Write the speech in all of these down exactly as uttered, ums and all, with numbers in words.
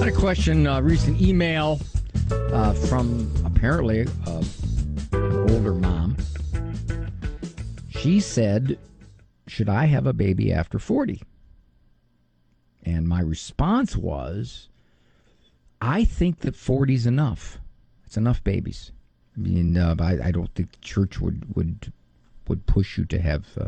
Had a question, uh, recent email uh, from apparently uh, an older mom. She said, should I have a baby after forty? And my response was, I think that forty is enough. It's enough babies. I mean, uh, I, I don't think the church would would would push you to have uh,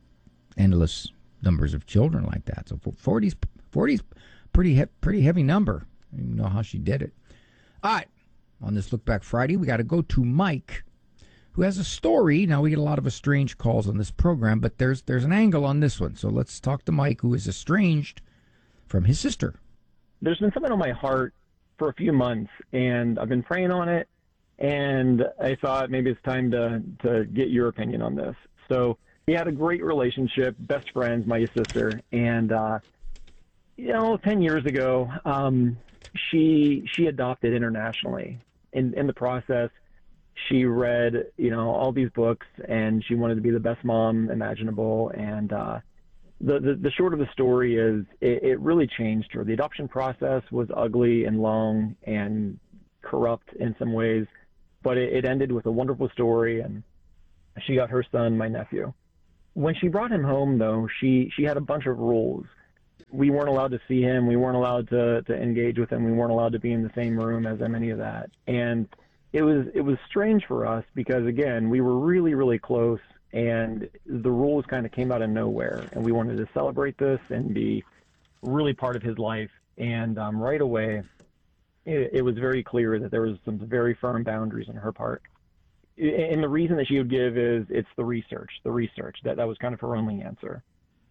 endless numbers of children like that. So forty's forty's pretty he- pretty heavy number. I don't even know how she did it. All right, on this Look Back Friday, we got to go to Mike, who has a story. Now, we get a lot of estranged calls on this program, but there's there's an angle on this one. So let's talk to Mike, who is estranged from his sister. There's been something on my heart for a few months, and I've been praying on it, and I thought maybe it's time to, to get your opinion on this. So we had a great relationship, best friends, my sister, and, uh, you know, ten years ago, um, she she adopted internationally. In, in the process, she read, you know, all these books, and she wanted to be the best mom imaginable, and uh, The, the the short of the story is it, it really changed her. The adoption process was ugly and long and corrupt in some ways, but it, it ended with a wonderful story, and she got her son, my nephew. When she brought him home, though, she, she had a bunch of rules. We weren't allowed to see him. We weren't allowed to, to engage with him. We weren't allowed to be in the same room as him, any of that. And it was it was strange for us because, again, we were really, really close, and the rules kind of came out of nowhere, and we wanted to celebrate this and be really part of his life. And um, right away, it, it was very clear that there was some very firm boundaries on her part. And the reason that she would give is it's the research, the research. That, that was kind of her only answer.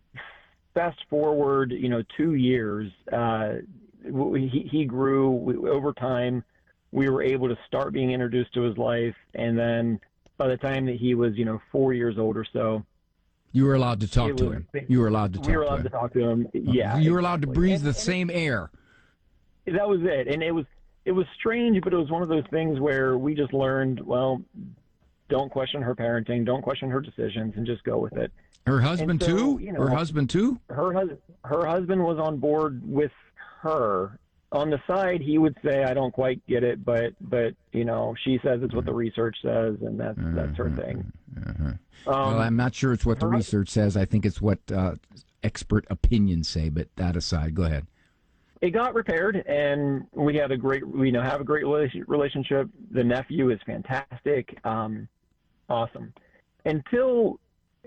Fast forward, you know, two years, uh, he, he grew we, over time. We were able to start being introduced to his life, and then by the time that he was, you know, four years old or so, you were allowed to talk to him. You were allowed to talk we were allowed to to him. talk to him. Yeah, you were allowed to breathe and, the and same air. That was it, and it was it was strange, but it was one of those things where we just learned, well, don't question her parenting, don't question her decisions, and just go with it. Her husband so, too. You know, her husband too. Her husband. Her husband was on board with her. On the side, he would say, I don't quite get it, but, but you know, she says it's what the research says, and that's, uh-huh, that's her thing. Uh-huh. Um, Um, well, I'm not sure it's what the research says. I think it's what uh, expert opinions say, but that aside, go ahead. It got repaired, and we had a great, we you know, have a great relationship. The nephew is fantastic, um, awesome. Until,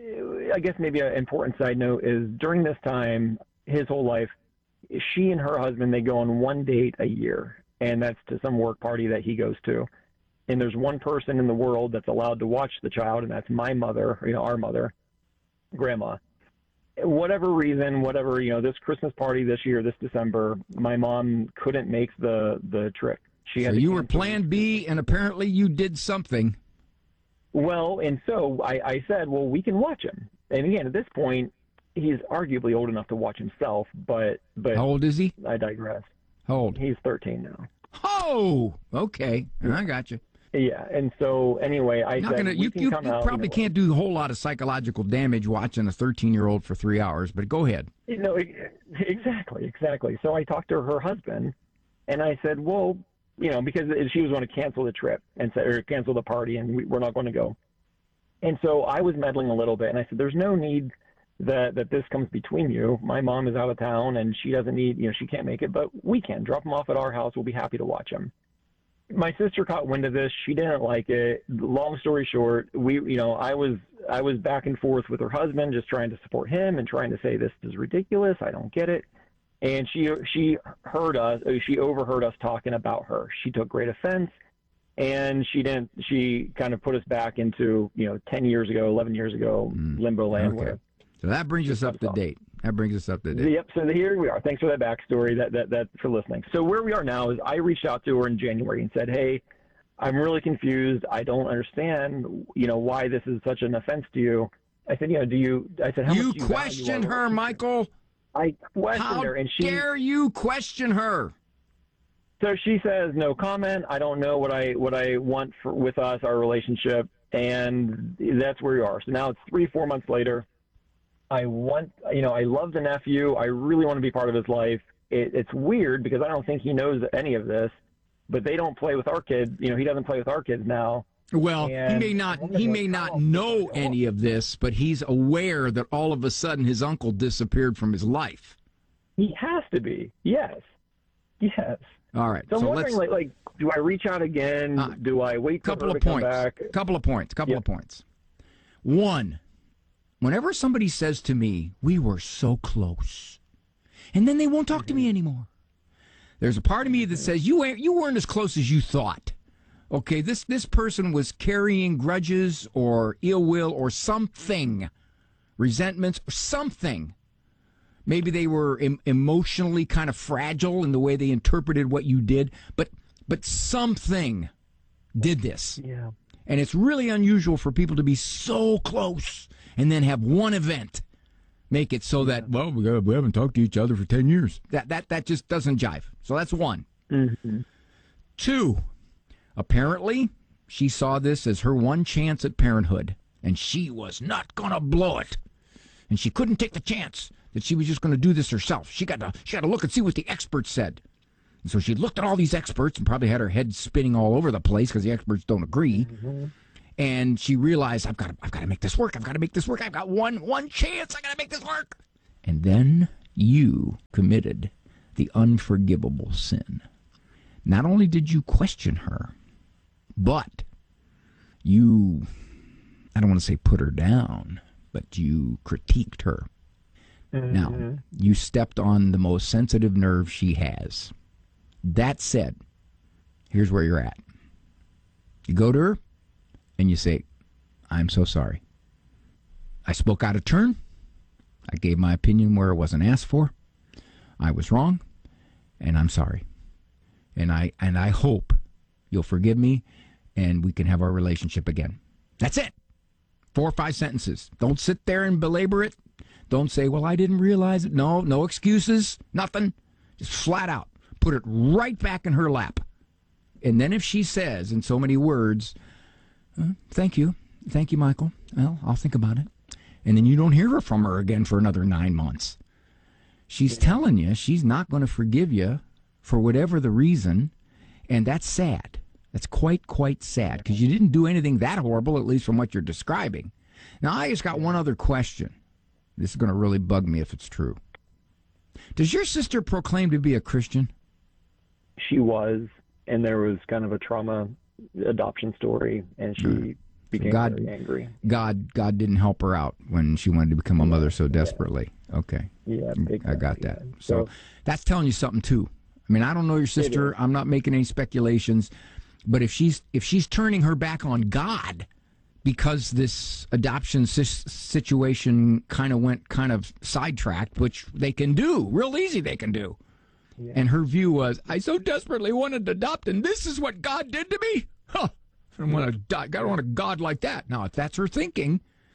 I guess maybe an important side note is during this time, his whole life, she and her husband, they go on one date a year, and that's to some work party that he goes to. And there's one person in the world that's allowed to watch the child, and that's my mother, you know, our mother, grandma. Whatever reason, whatever, you know, this Christmas party this year, this December, my mom couldn't make the, the trip. She had so you were cancel. plan B, and apparently you did something. Well, and so I, I said, well, we can watch him. And again, at this point, he's arguably old enough to watch himself, but but how old is he? I digress. How old? He's thirteen now. Oh, okay, I got you. Yeah, and so anyway, I Not said gonna, we you, can you, come you out, probably you know, can't do a whole lot of psychological damage watching a thirteen-year-old for three hours, but go ahead. You know, exactly, exactly. So I talked to her husband, and I said, well, you know, because she was going to cancel the trip and say, or cancel the party, and we, we're not going to go. And so I was meddling a little bit, and I said, there's no need that that this comes between you. My mom is out of town, and she doesn't need, you know, she can't make it, but we can. Drop him off at our house. We'll be happy to watch him. My sister caught wind of this. She didn't like it. Long story short, we, you know, I was I was back and forth with her husband, just trying to support him and trying to say this is ridiculous. I don't get it. And she she heard us. She overheard us talking about her. She took great offense. And she didn't. She kind of put us back into, you know, ten years ago, eleven years ago, mm, limbo land. Okay. Where so that brings us up to date. That brings us up to date. Yep. So here we are. Thanks for that backstory. That that that for listening. So where we are now is I reached out to her in January and said, "Hey, I'm really confused. I don't understand. You know, why this is such an offense to you." I said, "You know, do you?" I said, "How you much do you question her, Michael? I questioned How her, and she dare you question her? So she says, no comment. I don't know what I what I want for, with us, our relationship, and that's where we are. So now it's three, four months later. I want, you know, I love the nephew. I really want to be part of his life. it, it's weird because I don't think he knows any of this, but they don't play with our kids. You know, he doesn't play with our kids now. Well, and he may not he may not know any of this, but he's aware that all of a sudden his uncle disappeared from his life. He has to be. Yes. Yes. All right. So I'm so wondering, like, like, do I reach out again? Uh, do I wait for her to come back? Couple of points. Couple yeah. of points. One, whenever somebody says to me, "We were so close," and then they won't talk mm-hmm. to me anymore, there's a part of me that says you ain't, you weren't as close as you thought. Okay, this this person was carrying grudges or ill will or something, resentments or something. Maybe they were em- emotionally kind of fragile in the way they interpreted what you did, but but something did this. Yeah. And it's really unusual for people to be so close and then have one event make it so that, well, we, we haven't talked to each other for ten years. That that that just doesn't jive. So that's one. Mm-hmm. Two, apparently she saw this as her one chance at parenthood, and she was not going to blow it. And she couldn't take the chance that she was just going to do this herself. She got to she got to look and see what the experts said. And so she looked at all these experts and probably had her head spinning all over the place because the experts don't agree. Mm-hmm. And she realized, I've got to, I've got to make this work. I've got to make this work. I've got one one chance. I got to make this work. And then you committed the unforgivable sin. Not only did you question her, but you, I don't want to say put her down, but you critiqued her. Mm-hmm. Now, you stepped on the most sensitive nerve she has. That said, here's where you're at. You go to her and you say, I'm so sorry. I spoke out of turn. I gave my opinion where it wasn't asked for. I was wrong, and I'm sorry. And I and I hope you'll forgive me and we can have our relationship again. That's it. Four or five sentences. Don't sit there and belabor it. Don't say, well, I didn't realize it. No, no excuses, nothing. Just flat out. Put it right back in her lap. And then if she says in so many words, uh, thank you, thank you, Michael, well, I'll think about it. And then you don't hear from her again for another nine months. She's telling you she's not going to forgive you for whatever the reason, and that's sad. That's quite, quite sad, because you didn't do anything that horrible, at least from what you're describing. Now, I just got one other question. This is going to really bug me if it's true. Does your sister proclaim to be a Christian? She was, and there was kind of a trauma adoption story, and she mm. became so God, very angry. God God didn't help her out when she wanted to become a mother so desperately. Yeah. Okay. Yeah, exactly. I got that. So, so that's telling you something, too. I mean, I don't know your sister. I'm not making any speculations. But if she's if she's turning her back on God because this adoption si- situation kind of went kind of sidetracked, which they can do, real easy they can do. Yeah. And her view was, I so desperately wanted to adopt, and this is what God did to me? Huh. I don't want a, I don't want a God like that. Now, if that's her thinking,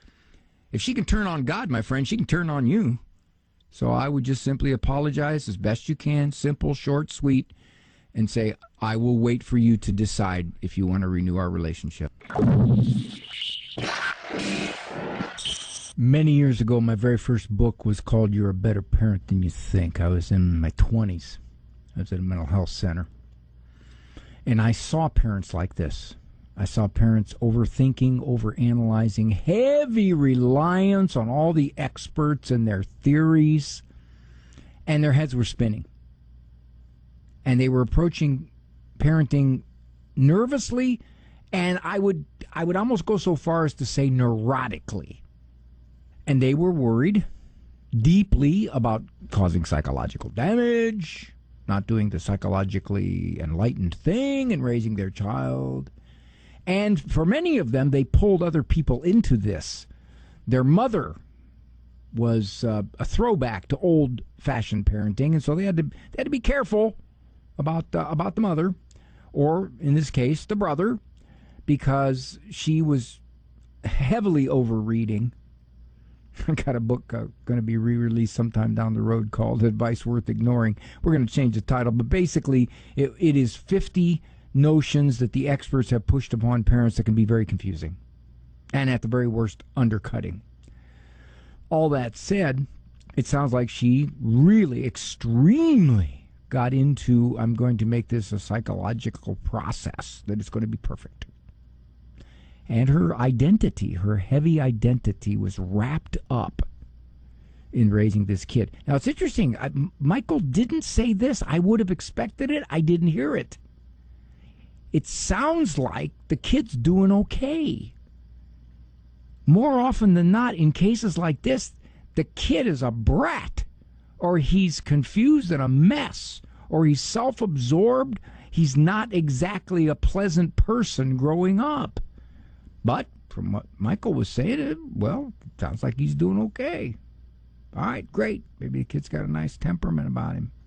if she can turn on God, my friend, she can turn on you. So I would just simply apologize as best you can, simple, short, sweet, and say, I will wait for you to decide if you want to renew our relationship. Many years ago, my very first book was called You're a Better Parent Than You Think. I was in my twenties. I was at a mental health center. And I saw parents like this. I saw parents overthinking, overanalyzing, heavy reliance on all the experts and their theories, and their heads were spinning. And they were approaching parenting nervously, and I would I would almost go so far as to say neurotically. And they were worried deeply about causing psychological damage, not doing the psychologically enlightened thing and raising their child. And for many of them, they pulled other people into this. Their mother was uh, a throwback to old-fashioned parenting, and so they had to they had to be careful about uh, about the mother, or in this case, the brother, because she was heavily overreading. I got a book uh, going to be re-released sometime down the road called Advice Worth Ignoring. We're going to change the title, but basically it, it is fifty notions that the experts have pushed upon parents that can be very confusing and at the very worst undercutting. All that said, It sounds like she really extremely got into, I'm going to make this a psychological process, that it's going to be perfect. And her identity, her heavy identity, was wrapped up in raising this kid. Now, it's interesting. I, Michael didn't say this. I would have expected it. I didn't hear it. It sounds like the kid's doing okay. More often than not, in cases like this, the kid is a brat, or he's confused and a mess, or he's self-absorbed. He's not exactly a pleasant person growing up. But from what Michael was saying, it, well, it sounds like he's doing okay. All right, great. Maybe the kid's got a nice temperament about him.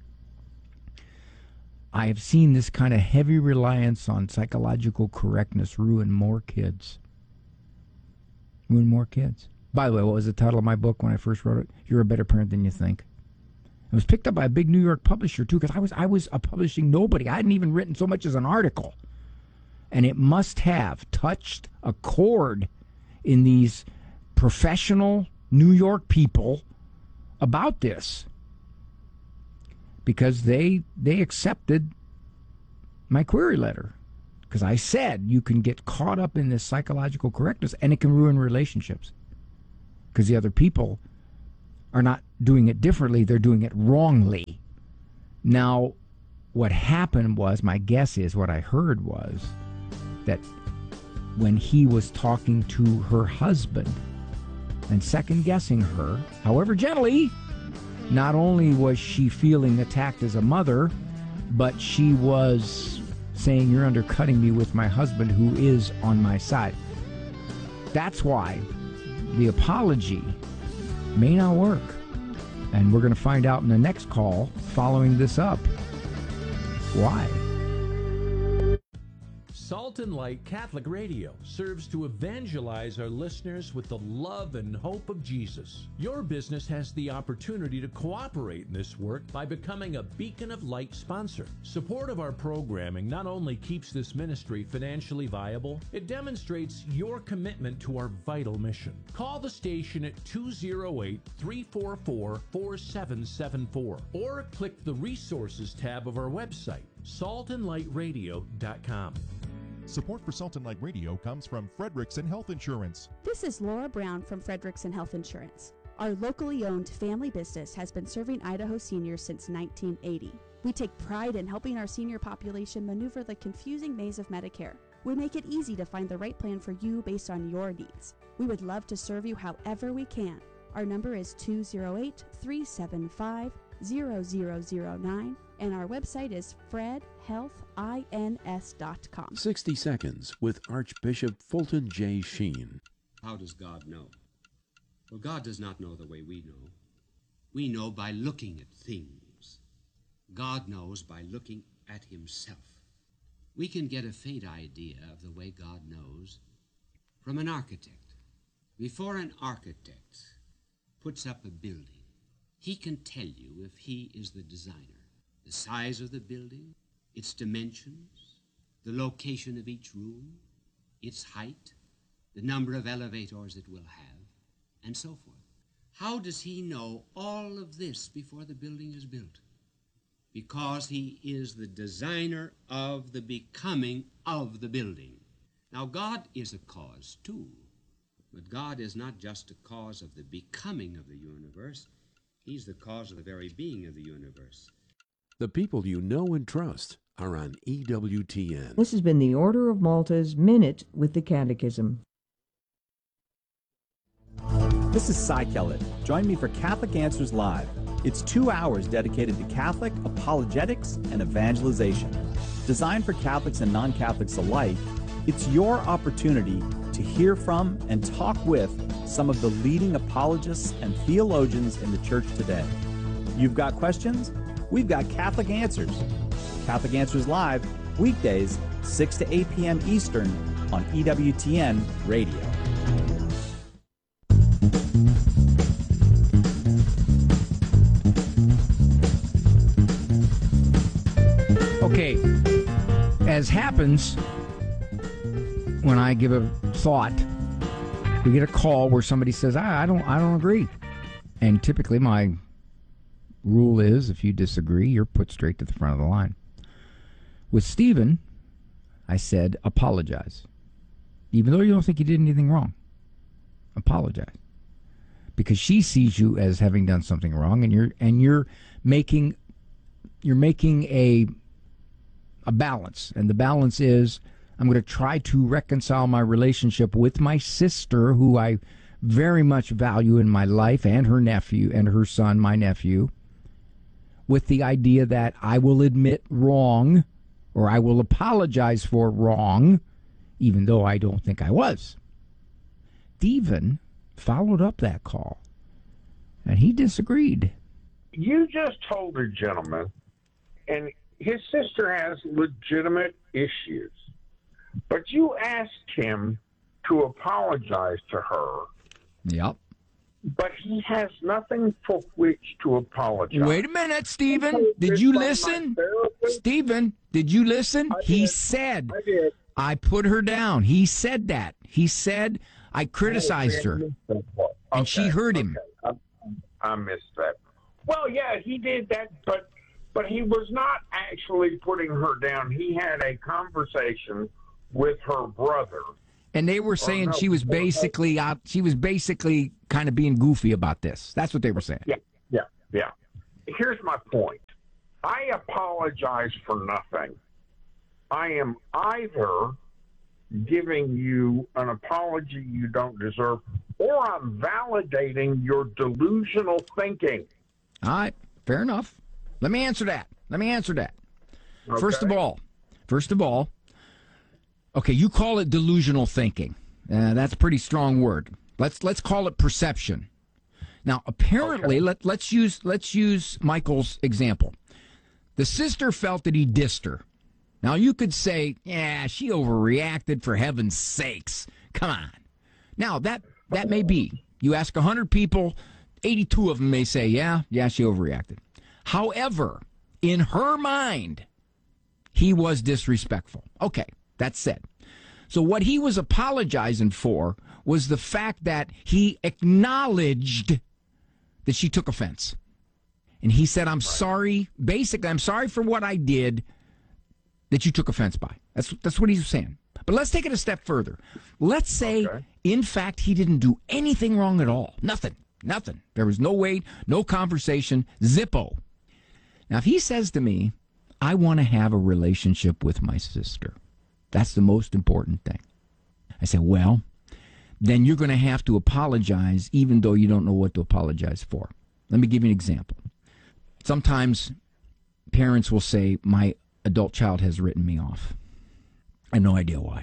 I have seen this kind of heavy reliance on psychological correctness ruin more kids. Ruin more kids. By the way, what was the title of my book when I first wrote it? You're a Better Parent Than You Think. It was picked up by a big New York publisher, too, because I was I was a publishing nobody. I hadn't even written so much as an article. And it must have touched a chord in these professional New York people about this, because they they accepted my query letter. Because I said you can get caught up in this psychological correctness and it can ruin relationships. Because the other people are not doing it differently, they're doing it wrongly. Now, what happened was, my guess is, what I heard was that when he was talking to her husband and second-guessing her, however gently, not only was she feeling attacked as a mother, but she was saying, you're undercutting me with my husband who is on my side. That's why the apology may not work. And we're going to find out in the next call following this up why. Salt and Light Catholic Radio serves to evangelize our listeners with the love and hope of Jesus. Your business has the opportunity to cooperate in this work by becoming a Beacon of Light sponsor. Support of our programming not only keeps this ministry financially viable, it demonstrates your commitment to our vital mission. Call the station at two oh eight, three four four, four seven seven four or click the Resources tab of our website, salt and light radio dot com. Support for Salt and Light Radio comes from Frederickson Health Insurance. This is Laura Brown from Frederickson Health Insurance. Our locally owned family business has been serving Idaho seniors since nineteen eighty. We take pride in helping our senior population maneuver the confusing maze of Medicare. We make it easy to find the right plan for you based on your needs. We would love to serve you however we can. Our number is two oh eight, three seven five, zero zero zero nine. And our website is fred health ins dot com. sixty Seconds with Archbishop Fulton J. Sheen. How does God know? Well, God does not know the way we know. We know by looking at things. God knows by looking at himself. We can get a faint idea of the way God knows from an architect. Before an architect puts up a building, he can tell you if he is the designer. The size of the building, its dimensions, the location of each room, its height, the number of elevators it will have, and so forth. How does he know all of this before the building is built? Because he is the designer of the becoming of the building. Now, God is a cause too, but God is not just a cause of the becoming of the universe. He's the cause of the very being of the universe. The people you know and trust are on E W T N. This has been the Order of Malta's Minute with the Catechism. This is Cy Kellett. Join me for Catholic Answers Live. It's two hours dedicated to Catholic apologetics and evangelization. Designed for Catholics and non-Catholics alike, it's your opportunity to hear from and talk with some of the leading apologists and theologians in the church today. You've got questions? We've got Catholic Answers. Catholic Answers Live, weekdays, six to eight p.m. Eastern on E W T N Radio. Okay, as happens when I give a thought, we get a call where somebody says, I, I don't I don't agree. And typically my rule is if you disagree, you're put straight to the front of the line. With Stephen, I said, apologize. Even though you don't think you did anything wrong, apologize. Because she sees you as having done something wrong, and you're and you're making you're making a a balance. And the balance is I'm going to try to reconcile my relationship with my sister, who I very much value in my life, and her nephew and her son, my nephew, with the idea that I will admit wrong, or I will apologize for wrong, even though I don't think I was. Stephen followed up that call, and he disagreed. You just told a gentleman, and his sister has legitimate issues, but you asked him to apologize to her. Yep. But he has nothing for which to apologize. Wait a minute, Stephen. Did you listen? Stephen, did you listen? He said, I did. I put her down. He said that. He said, I criticized her. And she heard him. Okay. I, I missed that. Well, yeah, he did that, but but he was not actually putting her down. He had a conversation with her brother. And they were saying oh, no, she was basically out. She was basically kind of being goofy about this. That's what they were saying. Yeah, yeah, yeah. Here's my point. I apologize for nothing. I am either giving you an apology you don't deserve, or I'm validating your delusional thinking. All right, fair enough. Let me answer that. Let me answer that. Okay. First of all, first of all, okay, you call it delusional thinking. Uh, that's a pretty strong word. Let's let's call it perception. Now, apparently, okay. let let's use let's use Michael's example. The sister felt that he dissed her. Now, you could say, yeah, she overreacted, for heaven's sakes. Come on. Now, that that may be. You ask one hundred people, eighty-two of them may say, yeah, yeah, she overreacted. However, in her mind, he was disrespectful. Okay, that's said. So what he was apologizing for was the fact that he acknowledged that she took offense. And he said, I'm sorry. Basically, I'm sorry for what I did that you took offense by. That's that's what he's saying. But let's take it a step further. Let's say, okay. in fact, he didn't do anything wrong at all. Nothing. Nothing. There was no wait, no conversation, zippo. Now, if he says to me, I want to have a relationship with my sister, that's the most important thing. I say, well, then you're going to have to apologize even though you don't know what to apologize for. Let me give you an example. Sometimes parents will say, my adult child has written me off. I have no idea why.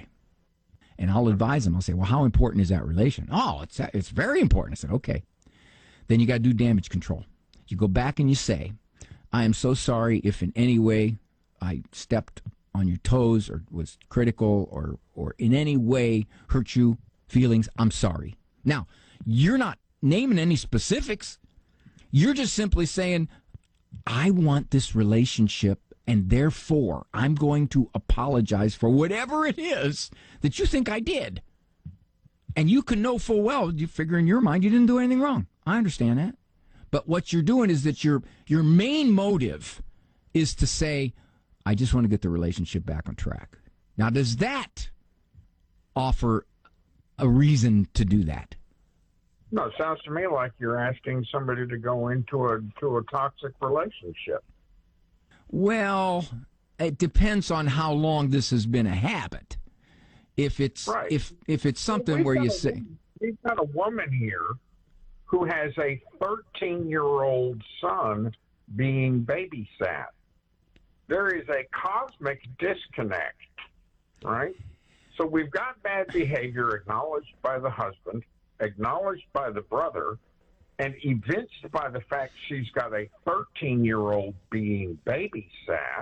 And I'll advise them. I'll say, well, how important is that relation? Oh, it's it's very important. I said, okay. Then you got to do damage control. You go back and you say, I am so sorry if in any way I stepped on your toes or was critical or, or in any way hurt you feelings. I'm sorry. Now, you're not naming any specifics. You're just simply saying, I want this relationship, and therefore I'm going to apologize for whatever it is that you think I did. And you can know full well, you figure in your mind you didn't do anything wrong. I understand that. But what you're doing is that your your main motive is to say, I just want to get the relationship back on track. Now, does that offer a reason to do that? No, it sounds to me like you're asking somebody to go into a to a toxic relationship. Well, it depends on how long this has been a habit. If it's right. if if it's something we've where you a, say we've got a woman here who has a thirteen-year-old son being babysat. There is a cosmic disconnect, right? So we've got bad behavior acknowledged by the husband, acknowledged by the brother, and evinced by the fact she's got a thirteen-year-old being babysat.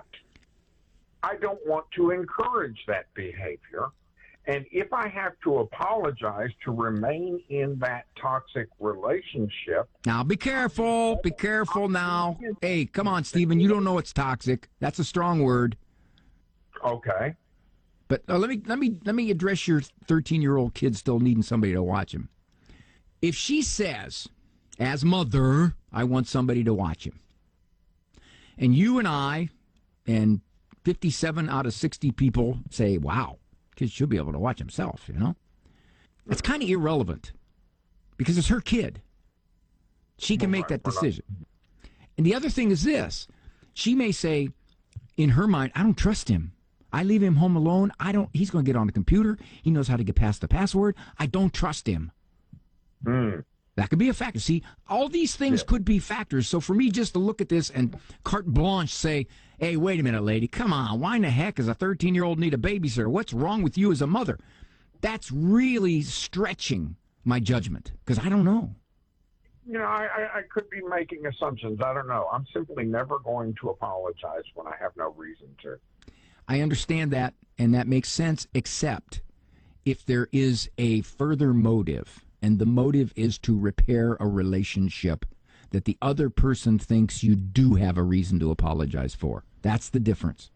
I don't want to encourage that behavior. And if I have to apologize to remain in that toxic relationship... Now, be careful. Be careful now. Hey, come on, Stephen. You don't know it's toxic. That's a strong word. Okay. But uh, let me let me let me address your thirteen-year-old kid still needing somebody to watch him. If she says, As mother, I want somebody to watch him. And you and I and fifty-seven out of sixty people say, wow, kid should be able to watch himself, you know? That's kind of irrelevant because it's her kid. She can make that decision. And the other thing is this. She may say, in her mind, I don't trust him. I leave him home alone. I don't. He's going to get on the computer. He knows how to get past the password. I don't trust him. Mm. That could be a factor. See, all these things yeah. could be factors. So for me just to look at this and carte blanche say, hey, wait a minute, lady. Come on. Why in the heck does a thirteen-year-old need a babysitter? What's wrong with you as a mother? That's really stretching my judgment because I don't know. You know, I, I, I could be making assumptions. I don't know. I'm simply never going to apologize when I have no reason to. I understand that, and that makes sense, except if there is a further motive, and the motive is to repair a relationship that the other person thinks you do have a reason to apologize for. That's the difference.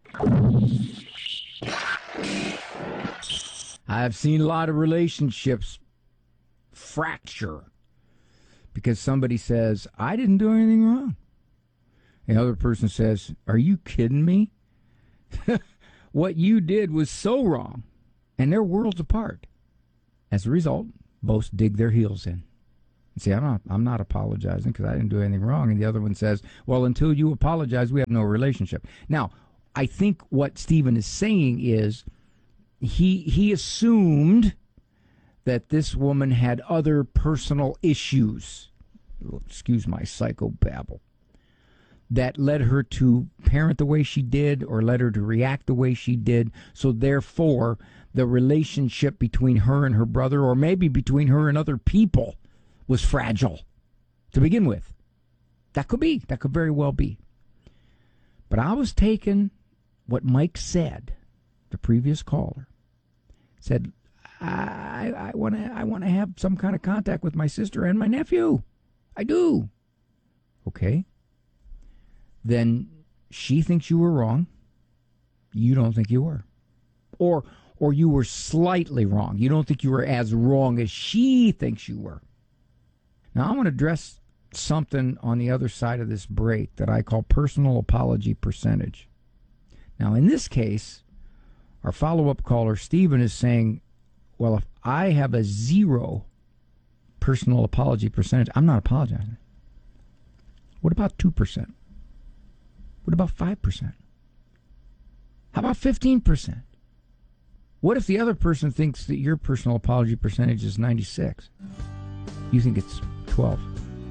I've seen a lot of relationships fracture because somebody says, I didn't do anything wrong. The other person says, are you kidding me? What you did was so wrong. And they're worlds apart. As a result, both dig their heels in. And say, I'm not, I'm not apologizing because I didn't do anything wrong. And the other one says, well, until you apologize, we have no relationship. Now, I think what Stephen is saying is he he assumed that this woman had other personal issues, excuse my psychobabble, that led her to parent the way she did or led her to react the way she did. So therefore, the relationship between her and her brother, or maybe between her and other people, was fragile to begin with. That could be. That could very well be. But I was taking what Mike said, the previous caller, said, I, I want to I want to have some kind of contact with my sister and my nephew. I do. Okay. Then she thinks you were wrong. You don't think you were. Or or you were slightly wrong. You don't think you were as wrong as she thinks you were. Now, I want to address something on the other side of this break that I call personal apology percentage. Now, in this case, our follow-up caller, Stephen, is saying, well, if I have a zero personal apology percentage, I'm not apologizing. What about two percent? What about five percent? How about fifteen percent? What if the other person thinks that your personal apology percentage is ninety-six? You think it's twelve.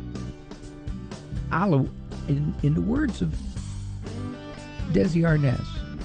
Alo, in, in the words of Desi Arnaz.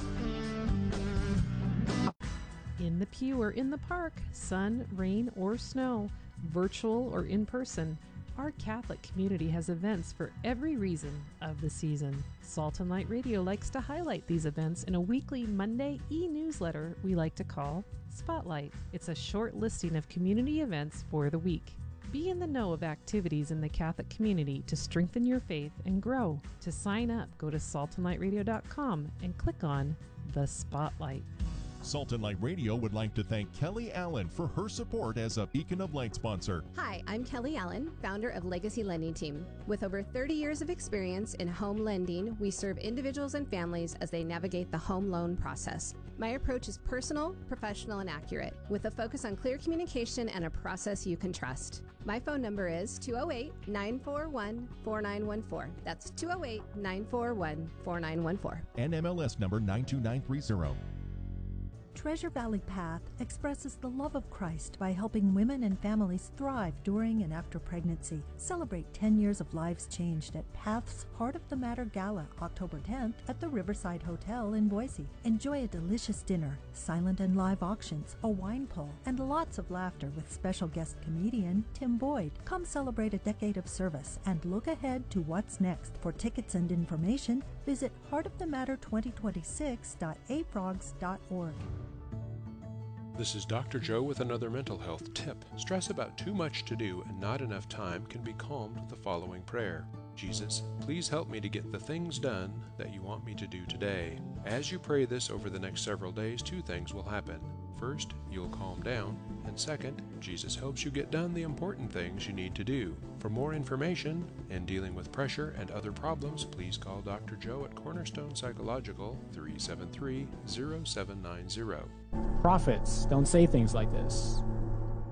In the pew or in the park, sun, rain, or snow, virtual or in person, our Catholic community has events for every reason of the season. Salt and Light Radio likes to highlight these events in a weekly Monday e-newsletter we like to call Spotlight. It's a short listing of community events for the week. Be in the know of activities in the Catholic community to strengthen your faith and grow. To sign up, go to salt and light radio dot com and click on the Spotlight. Salt and Light Radio would like to thank Kelly Allen for her support as a Beacon of Light sponsor. Hi, I'm Kelly Allen, founder of Legacy Lending Team. With over thirty years of experience in home lending, we serve individuals and families as they navigate the home loan process. My approach is personal, professional, and accurate, with a focus on clear communication and a process you can trust. My phone number is two oh eight, nine four one, four nine one four. That's two oh eight, nine four one, four nine one four. N M L S number nine two nine three zero. Treasure Valley Path expresses the love of Christ by helping women and families thrive during and after pregnancy. Celebrate ten years of lives changed at Path's Heart of the Matter Gala, October tenth at the Riverside Hotel in Boise. Enjoy a delicious dinner, silent and live auctions, a wine pull, and lots of laughter with special guest comedian Tim Boyd. Come celebrate a decade of service and look ahead to what's next. For tickets and information, visit heart of the matter twenty twenty-six dot a frogs dot org. This is Doctor Joe with another mental health tip. Stress about too much to do and not enough time can be calmed with the following prayer. Jesus, please help me to get the things done that you want me to do today. As you pray this over the next several days, two things will happen. First, you'll calm down, and second, Jesus helps you get done the important things you need to do. For more information and dealing with pressure and other problems, please call Doctor Joe at Cornerstone Psychological, three seven three, zero seven nine zero. Prophets don't say things like this.